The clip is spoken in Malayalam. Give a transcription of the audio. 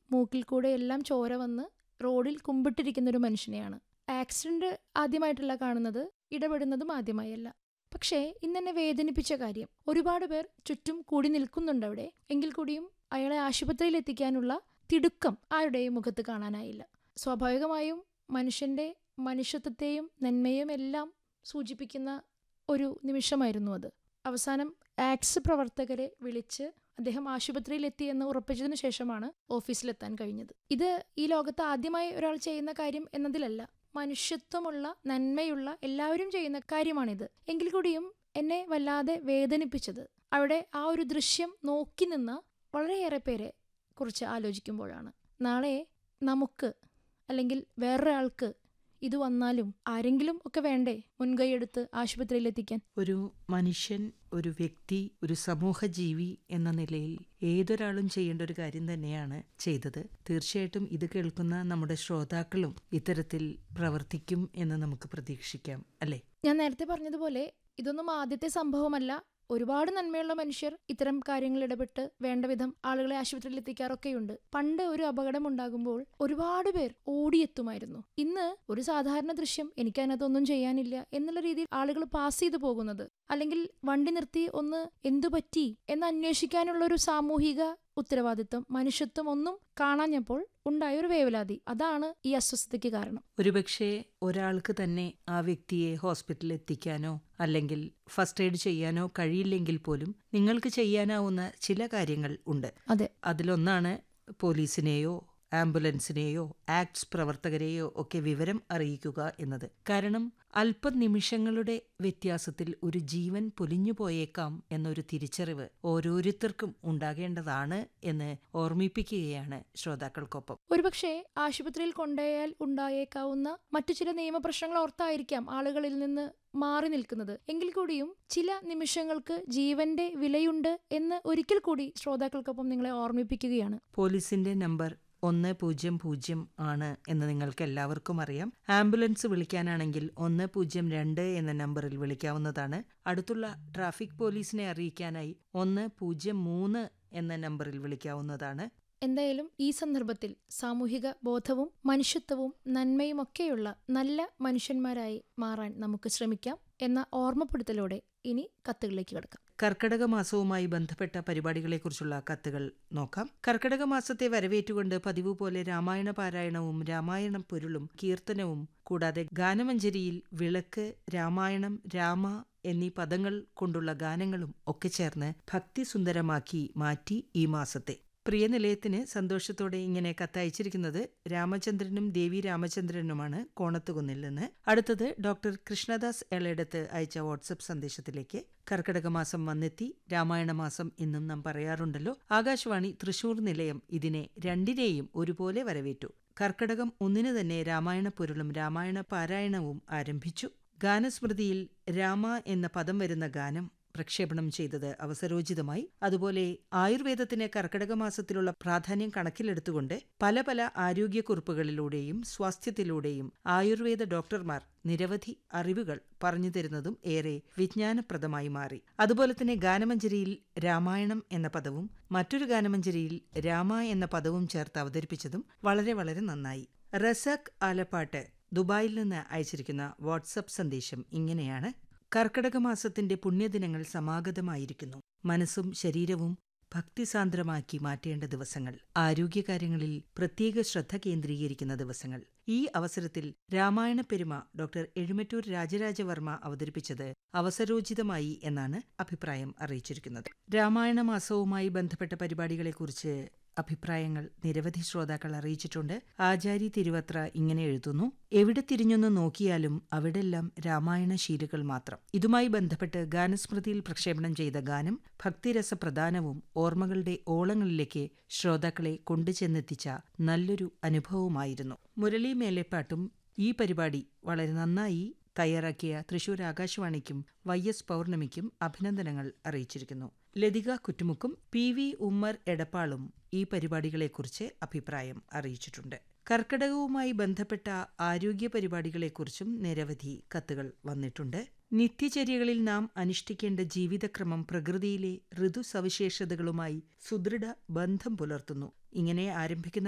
മൂക്കിൽ കൂടെ എല്ലാം ചോര വന്ന് റോഡിൽ കുമ്പിട്ടിരിക്കുന്ന ഒരു മനുഷ്യനെയാണ്. ആക്സിഡന്റ് ആദ്യമായിട്ടല്ല കാണുന്നത്, ഇടപെടുന്നതും ആദ്യമായല്ല. പക്ഷേ ഇന്നെന്നെ വേദനിപ്പിച്ച കാര്യം, ഒരുപാട് പേർ ചുറ്റും കൂടി നിൽക്കുന്നുണ്ട് അവിടെ, എങ്കിൽ കൂടിയും അയാളെ ആശുപത്രിയിൽ എത്തിക്കാനുള്ള തിടുക്കം ആരുടെയും മുഖത്ത് കാണാനായില്ല. സ്വാഭാവികമായും മനുഷ്യന്റെ മനുഷ്യത്വത്തെയും നന്മയും എല്ലാം സൂചിപ്പിക്കുന്ന ഒരു നിമിഷമായിരുന്നു അത്. അവസാനം ആക്സ് പ്രവർത്തകരെ വിളിച്ച് അദ്ദേഹം ആശുപത്രിയിൽ എത്തിയെന്ന് ഉറപ്പിച്ചതിനു ശേഷമാണ് ഓഫീസിലെത്താൻ കഴിഞ്ഞത്. ഇത് ഈ ലോകത്ത് ആദ്യമായി ഒരാൾ ചെയ്യുന്ന കാര്യം എന്നതിലല്ല, മനുഷ്യത്വമുള്ള നന്മയുള്ള എല്ലാവരും ചെയ്യുന്ന കാര്യമാണിത്. എങ്കിൽ കൂടിയും എന്നെ വല്ലാതെ വേദനിപ്പിച്ചത് അവിടെ ആ ഒരു ദൃശ്യം നോക്കി നിന്ന വളരെയേറെ പേരെ കുറിച്ച് ആലോചിക്കുമ്പോഴാണ്. നാളെ നമുക്ക് അല്ലെങ്കിൽ വേറൊരാൾക്ക് ഇത് വന്നാലും ആരെങ്കിലും ഒക്കെ വേണ്ടേ മുൻകൈയെടുത്ത് ആശുപത്രിയിൽ എത്തിക്കാൻ? ഒരു മനുഷ്യൻ, ഒരു വ്യക്തി, ഒരു സമൂഹ ജീവി എന്ന നിലയിൽ ഏതൊരാളും ചെയ്യേണ്ട ഒരു കാര്യം തന്നെയാണ് ചെയ്തത്. തീർച്ചയായിട്ടും ഇത് കേൾക്കുന്ന നമ്മുടെ ശ്രോതാക്കളും ഇത്തരത്തിൽ പ്രവർത്തിക്കും എന്ന് നമുക്ക് പ്രതീക്ഷിക്കാം, അല്ലേ? ഞാൻ നേരത്തെ പറഞ്ഞതുപോലെ ഇതൊന്നും ആദ്യത്തെ സംഭവമല്ല. ഒരുപാട് നന്മയുള്ള മനുഷ്യർ ഇത്തരം കാര്യങ്ങൾ ഇടപെട്ട് വേണ്ട വിധം ആളുകളെ ആശുപത്രിയിൽ എത്തിക്കാറൊക്കെയുണ്ട്. പണ്ട് ഒരു അപകടം ഉണ്ടാകുമ്പോൾ ഒരുപാട് പേർ ഓടിയെത്തുമായിരുന്നു. ഇന്ന് ഒരു സാധാരണ ദൃശ്യം, എനിക്ക് അതിനകത്തൊന്നും ചെയ്യാനില്ല എന്നുള്ള രീതിയിൽ ആളുകൾ പാസ് ചെയ്തു പോകുന്നത്, അല്ലെങ്കിൽ വണ്ടി നിർത്തി ഒന്ന് എന്തു പറ്റി എന്ന് അന്വേഷിക്കാനുള്ള ഒരു സാമൂഹിക ഉത്തരവാദിത്വം, മനുഷ്യത്വം ഒന്നും കാണാഞ്ഞപ്പോൾ ഉണ്ടായൊരു വേവലാതി, അതാണ് ഈ അസ്വസ്ഥതയ്ക്ക് കാരണം. ഒരുപക്ഷെ ഒരാൾക്ക് തന്നെ ആ വ്യക്തിയെ ഹോസ്പിറ്റലിൽ എത്തിക്കാനോ അല്ലെങ്കിൽ ഫസ്റ്റ് എയ്ഡ് ചെയ്യാനോ കഴിയില്ലെങ്കിൽ പോലും നിങ്ങൾക്ക് ചെയ്യാനാവുന്ന ചില കാര്യങ്ങൾ ഉണ്ട്. അതെ, അതിലൊന്നാണ് പോലീസിനെയോ ആംബുലൻസിനെയോ ആക്ട്സ് പ്രവർത്തകരെയോ ഒക്കെ വിവരം അറിയിക്കുക എന്നത്. കാരണം അല്പനിമിഷങ്ങളുടെ വ്യത്യാസത്തിൽ ഒരു ജീവൻ പൊലിഞ്ഞു പോയേക്കാം എന്നൊരു തിരിച്ചറിവ് ഓരോരുത്തർക്കും ഉണ്ടാകേണ്ടതാണ് എന്ന് ഓർമ്മിപ്പിക്കുകയാണ് ശ്രോതാക്കൾക്കൊപ്പം. ഒരുപക്ഷെ ആശുപത്രിയിൽ കൊണ്ടുപോയാൽ ഉണ്ടായേക്കാവുന്ന മറ്റു ചില നിയമപ്രശ്നങ്ങൾ ഓർത്തായിരിക്കാം ആളുകളിൽ നിന്ന് മാറി നിൽക്കുന്നത്. എങ്കിൽ കൂടിയും ചില നിമിഷങ്ങൾക്ക് ജീവന്റെ വിലയുണ്ട് എന്ന് ഒരിക്കൽ കൂടി ശ്രോതാക്കൾക്കൊപ്പം നിങ്ങളെ ഓർമ്മിപ്പിക്കുകയാണ്. പോലീസിന്റെ നമ്പർ 100 ആണ് എന്ന് നിങ്ങൾക്ക് എല്ലാവർക്കും അറിയാം. ആംബുലൻസ് വിളിക്കാനാണെങ്കിൽ 102 എന്ന നമ്പറിൽ വിളിക്കാവുന്നതാണ്. അടുത്തുള്ള ട്രാഫിക് പോലീസിനെ അറിയിക്കാനായി 103 എന്ന നമ്പറിൽ വിളിക്കാവുന്നതാണ്. എന്തായാലും ഈ സന്ദർഭത്തിൽ സാമൂഹിക ബോധവും മനുഷ്യത്വവും നന്മയുമൊക്കെയുള്ള നല്ല മനുഷ്യന്മാരായി മാറാൻ നമുക്ക് ശ്രമിക്കാം എന്ന ഓർമ്മപ്പെടുത്തലോടെ ഇനി കത്തുകളിലേക്ക് കടക്കാം. കർക്കടക മാസവുമായി ബന്ധപ്പെട്ട പരിപാടികളെക്കുറിച്ചുള്ള കത്തുകൾ നോക്കാം. കർക്കടക മാസത്തെ വരവേറ്റുകൊണ്ട് പതിവ് പോലെ രാമായണ പാരായണവും രാമായണം പൊരുളും കീർത്തനവും കൂടാതെ ഗാനമഞ്ജരിയിൽ വിളക്ക്, രാമായണം, രാമ എന്നീ പദങ്ങൾ കൊണ്ടുള്ള ഗാനങ്ങളും ഒക്കെ ചേർന്ന് ഭക്തിസുന്ദരമാക്കി മാറ്റി ഈ മാസത്തെ. പ്രിയ നിലയത്തിന് സന്തോഷത്തോടെ ഇങ്ങനെ കത്തയച്ചിരിക്കുന്നത് രാമചന്ദ്രനും ദേവി രാമചന്ദ്രനുമാണ്, കോണത്തുകുന്നിൽ നിന്ന്. അടുത്തത് ഡോക്ടർ കൃഷ്ണദാസ് എളയിടത്ത് അയച്ച വാട്സപ്പ് സന്ദേശത്തിലേക്ക്. കർക്കിടക മാസം വന്നെത്തി, രാമായണ മാസം എന്നും നാം പറയാറുണ്ടല്ലോ. ആകാശവാണി തൃശൂർ നിലയം ഇതിനെ രണ്ടിനെയും ഒരുപോലെ വരവേറ്റു. കർക്കിടകം 1 തന്നെ രാമായണ പൊരുളും രാമായണ പാരായണവും ആരംഭിച്ചു. ഗാനസ്മൃതിയിൽ രാമ എന്ന പദം വരുന്ന ഗാനം പ്രക്ഷേപണം ചെയ്തത് അവസരോചിതമായി. അതുപോലെ ആയുർവേദത്തിന് കർക്കിടക മാസത്തിലുള്ള പ്രാധാന്യം കണക്കിലെടുത്തുകൊണ്ട് പല പല ആരോഗ്യക്കുറിപ്പുകളിലൂടെയും സ്വാസ്ഥ്യത്തിലൂടെയും ആയുർവേദ ഡോക്ടർമാർ നിരവധി അറിവുകൾ പറഞ്ഞു തരുന്നതും ഏറെ വിജ്ഞാനപ്രദമായി മാറി. അതുപോലെ തന്നെ ഗാനമഞ്ജരിയിൽ രാമായണം എന്ന പദവും മറ്റൊരു ഗാനമഞ്ജരിയിൽ രാമ എന്ന പദവും ചേർത്ത് അവതരിപ്പിച്ചതും വളരെ വളരെ നന്നായി. റസാഖ് ആലപ്പാട്ട് ദുബായിൽ നിന്ന് അയച്ചിരിക്കുന്ന വാട്സപ്പ് സന്ദേശം ഇങ്ങനെയാണ്. കർക്കിടക മാസത്തിന്റെ പുണ്യദിനങ്ങൾ സമാഗതമായിരിക്കുന്നു. മനസ്സും ശരീരവും ഭക്തിസാന്ദ്രമാക്കി മാറ്റേണ്ട ദിവസങ്ങൾ, ആരോഗ്യകാര്യങ്ങളിൽ പ്രത്യേക ശ്രദ്ധ കേന്ദ്രീകരിക്കുന്ന ദിവസങ്ങൾ. ഈ അവസരത്തിൽ രാമായണ പെരുമ ഡോക്ടർ എഴുമറ്റൂർ രാജരാജവർമ്മ അവതരിപ്പിച്ചത് അവസരോചിതമായി എന്നാണ് അഭിപ്രായം അറിയിച്ചിരിക്കുന്നത്. രാമായണ മാസവുമായി ബന്ധപ്പെട്ട പരിപാടികളെക്കുറിച്ച് അഭിപ്രായങ്ങൾ നിരവധി ശ്രോതാക്കൾ അറിയിച്ചിട്ടുണ്ട്. ആചാരി തിരുവത്ര ഇങ്ങനെ എഴുതുന്നു. എവിടെ തിരിഞ്ഞൊന്ന് നോക്കിയാലും അവിടെല്ലാം രാമായണ ശീലുകൾ മാത്രം. ഇതുമായി ബന്ധപ്പെട്ട് ഗാനസ്മൃതിയിൽ പ്രക്ഷേപണം ചെയ്ത ഗാനം ഭക്തിരസപ്രധാനവും ഓർമ്മകളുടെ ഓളങ്ങളിലേക്ക് ശ്രോതാക്കളെ കൊണ്ടുചെന്നെത്തിച്ച നല്ലൊരു അനുഭവമായിരുന്നു. മുരളി മേലെപ്പാട്ടും ഈ പരിപാടി വളരെ നന്നായി തയ്യാറാക്കിയ തൃശൂർ ആകാശവാണിക്കും YS പൗർണമിക്കും അഭിനന്ദനങ്ങൾ അറിയിച്ചിരിക്കുന്നു. ലതിക കുറ്റുമുക്കും PV ഉമ്മർ എടപ്പാളും ഈ പരിപാടികളെക്കുറിച്ച് അഭിപ്രായം അറിയിച്ചിട്ടുണ്ട്. കർക്കിടകവുമായി ബന്ധപ്പെട്ട ആരോഗ്യ പരിപാടികളെക്കുറിച്ചും നിരവധി കത്തുകൾ വന്നിട്ടുണ്ട്. നിത്യചര്യകളിൽ നാം അനുഷ്ഠിക്കേണ്ട ജീവിതക്രമം പ്രകൃതിയിലെ ഋതുസവിശേഷതകളുമായി സുദൃഢ ബന്ധം പുലർത്തുന്നു. ഇങ്ങനെ ആരംഭിക്കുന്ന